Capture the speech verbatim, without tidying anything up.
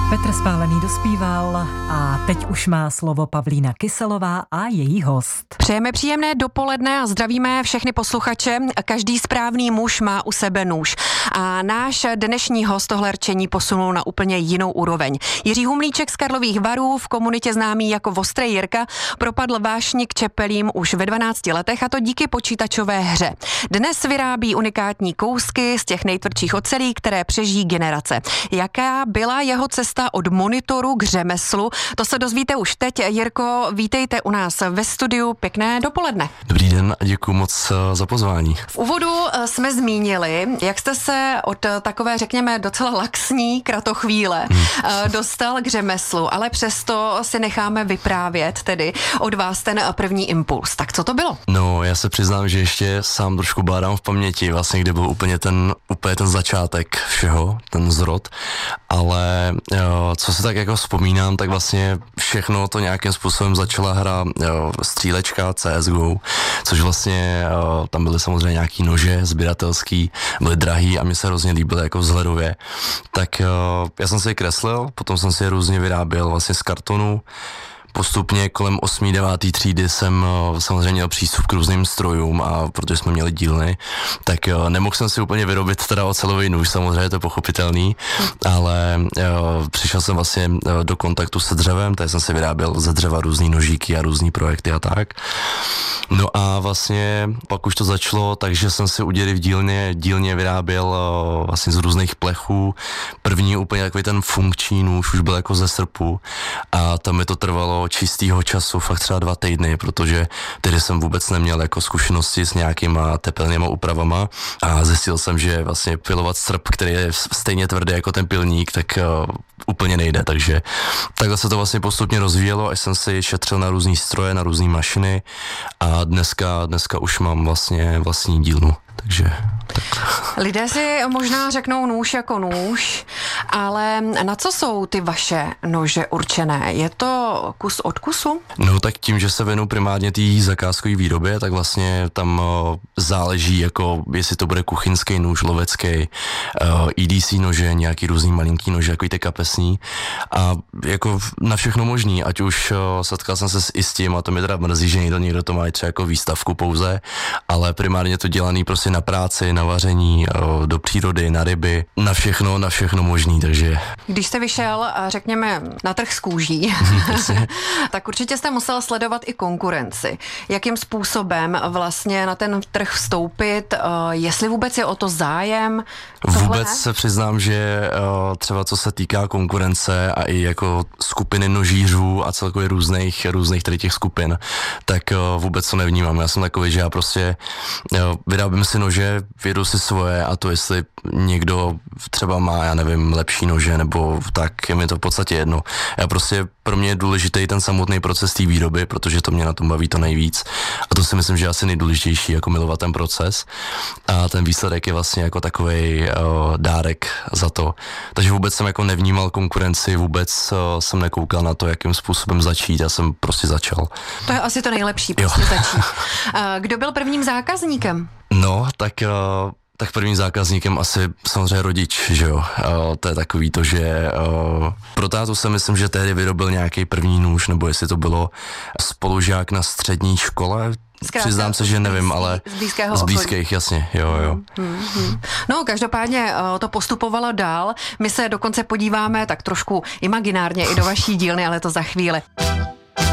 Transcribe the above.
Petr Spálený dospíval a teď už má slovo Pavlína Kyselová a její host. Přejeme příjemné dopoledne a zdravíme všechny posluchače. Každý správný muž má u sebe nůž. A náš dnešní host tohle rčení posunul na úplně jinou úroveň. Jiří Humlíček z Karlových Varů, v komunitě známý jako Vostrý Jirka, propadl vášni k čepelím už ve dvanácti letech, a to díky počítačové hře. Dnes vyrábí unikátní kousky z těch nejtvrdších ocelí, které přežijí generace. Jaká byla jeho cesta od monitoru k řemeslu? To se dozvíte už teď. Jirko, vítejte u nás ve studiu. Pěkné dopoledne. Dobrý den a děkuji moc za pozvání. V úvodu jsme zmínili, jak jste se od takové, řekněme, docela laxní kratochvíle hmm. dostal k řemeslu, ale přesto si necháme vyprávět tedy od vás ten první impuls. Tak co to bylo? No, já se přiznám, že ještě sám trošku bádám v paměti, vlastně, kde byl úplně ten, úplně ten začátek všeho, ten zrod, ale jo, co si tak jako vzpomínám, tak vlastně všechno to nějakým způsobem začala hra jo, střílečka C S G O, což vlastně jo, tam byly samozřejmě nějaký nože sběratelský, byly drahý a mi se hrozně líbily jako vzhledově. Tak jo, já jsem si je kreslil, potom jsem si je různě vyráběl vlastně z kartonu. Postupně kolem osmé deváté třídy jsem samozřejmě měl přístup k různým strojům, a protože jsme měli dílny, tak jo, nemohl jsem si úplně vyrobit teda ocelový nůž, samozřejmě to je pochopitelný, ale jo, přišel jsem vlastně do kontaktu se dřevem, tady jsem si vyráběl ze dřeva různý nožíky a různý projekty a tak. No a vlastně pak už to začalo, takže jsem si u dědy v dílně, dílně vyráběl vlastně z různých plechů. První úplně takový ten funkční nůž už byl jako ze srpu a tam mi to trvalo čistýho času fakt třeba dva týdny, protože tedy jsem vůbec neměl jako zkušenosti s nějakýma tepelnýma úpravama a zjistil jsem, že vlastně pilovat srp, který je stejně tvrdý jako ten pilník, tak uh, úplně nejde, takže takhle se to vlastně postupně rozvíjelo, až jsem si šetřil na různý stroje, na různý mašiny a dneska, dneska už mám vlastně vlastní dílnu, takže tak. Lidé si možná řeknou nůž jako nůž, ale na co jsou ty vaše nože určené? Je to kus od kusu? No tak tím, že se věnu primárně té zakázkové výrobě, tak vlastně tam uh, záleží, jako jestli to bude kuchyňský nůž, lovecký, uh, E D C nože, nějaký různý malinký nože, jako ty kapesní a jako na všechno možný, ať už uh, setkal jsem se s i s tím, a to mi teda mrzí, že někdo, někdo to má třeba jako výstavku pouze, ale primárně to dělaný prostě na práci, na vaření, uh, do přírody, na ryby, na všechno, na všechno možný, takže... Když jste vyšel, řekněme, na trh s kůží, tak určitě jste musel sledovat i konkurenci. Jakým způsobem vlastně na ten trh vstoupit, jestli vůbec je o to zájem? Tohle? Vůbec se přiznám, že třeba co se týká konkurence a i jako skupiny nožířů a celkově různých, různých tady těch skupin, tak vůbec to nevnímám. Já jsem takový, že já prostě vyrábím si nože, vědu si svoje a to jestli někdo třeba má, já nevím, lepší nože nebo tak, je mi to v podstatě jedno. Já prostě, pro mě je důležitý ten samotný proces té výroby, protože to mě na tom baví to nejvíc a to si myslím, že je asi nejdůležitější, jako milovat ten proces a ten výsledek je vlastně jako takovej uh, dárek za to. Takže vůbec jsem jako nevnímal konkurenci, vůbec uh, jsem nekoukal na to, jakým způsobem začít, já jsem prostě začal. To je asi to nejlepší, prostě začít. Uh, kdo byl prvním zákazníkem? No, tak... Uh, Tak prvním zákazníkem asi samozřejmě rodič, že jo. Uh, to je takový to, že uh, pro tátu si myslím, že tehdy vyrobil nějaký první nůž, nebo jestli to bylo spolužák na střední škole. Zkrátka, přiznám se, že nevím, ale z blízkého z blízkých, jasně, jo, jo. Hmm, hmm. No, každopádně to postupovalo dál. My se dokonce podíváme tak trošku imaginárně i do vaší dílny, ale to za chvíli.